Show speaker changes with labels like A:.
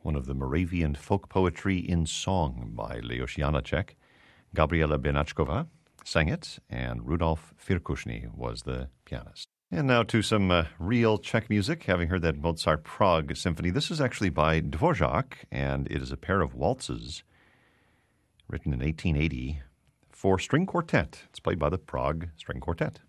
A: one of the Moravian folk poetry in song by Leos Janáček. Gabriela Benáčková sang it, and Rudolf Firkušny was the pianist. And now to some real Czech music, having heard that Mozart Prague Symphony. This is actually by Dvořák, and it is a pair of waltzes written in 1880 for string quartet. It's played by the Prague String Quartet.